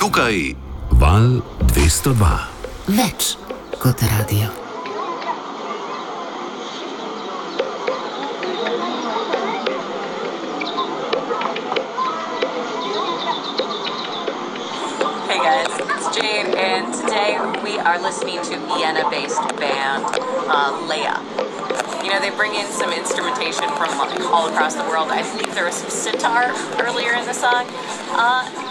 Tukaj Val 202. Več kot radio. Hey guys, it's Jade, and today we are listening to Vienna-based band Leia. You know, they bring in some instrumentation from all across the world. I believe there was some sitar earlier in the song.